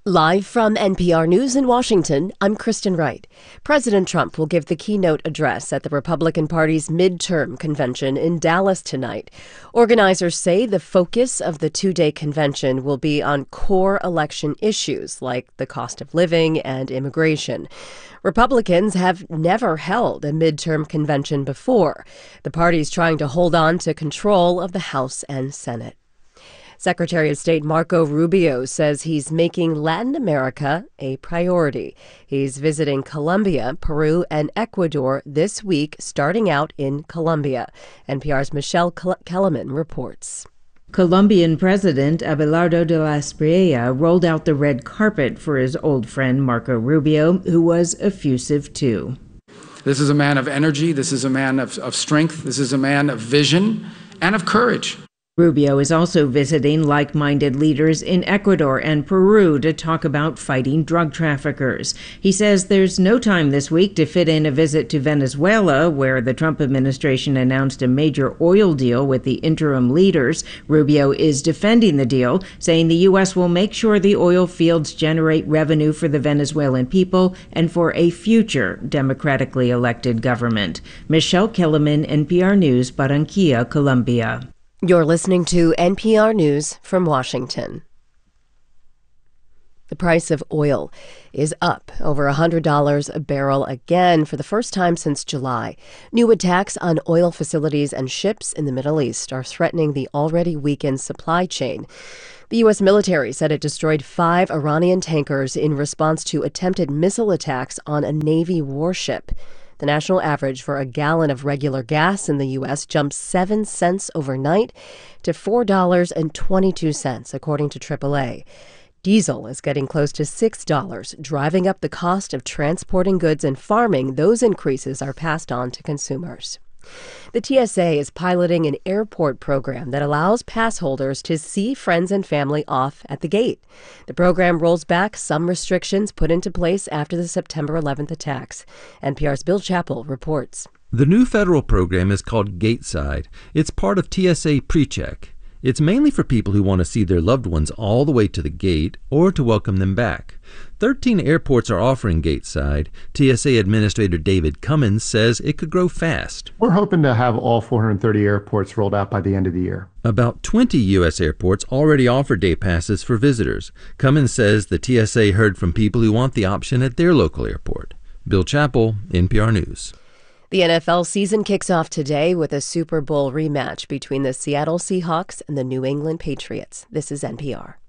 Live from NPR News in Washington, I'm Kristen Wright. President Trump will give the keynote address at the Republican Party's midterm convention in Dallas tonight. Organizers say the focus of the two-day convention will be on core election issues like the cost of living and immigration. Republicans have never held a midterm convention before. The party's trying to hold on to control of the House and Senate. Secretary of State Marco Rubio says he's making Latin America a priority. He's visiting Colombia, Peru, and Ecuador this week, starting out in Colombia. NPR's Michelle Kellerman reports. Colombian President Abelardo de la Espriella rolled out the red carpet for his old friend Marco Rubio, who was effusive too. This is a man of energy. This is a man of strength. This is a man of vision and of courage. Rubio is also visiting like-minded leaders in Ecuador and Peru to talk about fighting drug traffickers. He says there's no time this week to fit in a visit to Venezuela, where the Trump administration announced a major oil deal with the interim leaders. Rubio is defending the deal, saying the U.S. will make sure the oil fields generate revenue for the Venezuelan people and for a future democratically elected government. Michelle Kellerman, NPR News, Barranquilla, Colombia. You're listening to NPR News from Washington. The price of oil is up over $100 a barrel again for the first time since July. New attacks on oil facilities and ships in the Middle East are threatening the already weakened supply chain. The U.S. military said it destroyed 5 Iranian tankers in response to attempted missile attacks on a Navy warship. The national average for a gallon of regular gas in the U.S. jumped 7 cents overnight to $4.22, according to AAA. Diesel is getting close to $6, driving up the cost of transporting goods and farming. Those increases are passed on to consumers. The TSA is piloting an airport program that allows pass holders to see friends and family off at the gate. The program rolls back some restrictions put into place after the September 11th attacks. NPR's Bill Chappell reports. The new federal program is called Gateside. It's part of TSA PreCheck. It's mainly for people who want to see their loved ones all the way to the gate or to welcome them back. 13 airports are offering Gateside. TSA Administrator David Cummins says it could grow fast. We're hoping to have all 430 airports rolled out by the end of the year. About 20 U.S. airports already offer day passes for visitors. Cummins says the TSA heard from people who want the option at their local airport. Bill Chappell, NPR News. The NFL season kicks off today with a Super Bowl rematch between the Seattle Seahawks and the New England Patriots. This is NPR.